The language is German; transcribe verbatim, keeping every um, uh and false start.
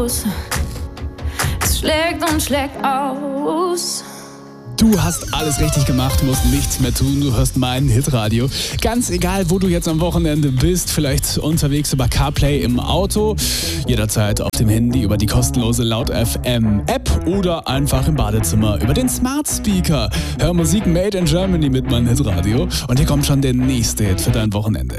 Es schlägt und schlägt aus. Du hast alles richtig gemacht, musst nichts mehr tun, du hörst mein Hitradio. Ganz egal, wo du jetzt am Wochenende bist, vielleicht unterwegs über CarPlay im Auto, jederzeit auf dem Handy über die kostenlose Laut F M App oder einfach im Badezimmer über den Smart Speaker. Hör Musik Made in Germany mit mein Hitradio und hier kommt schon der nächste Hit für dein Wochenende.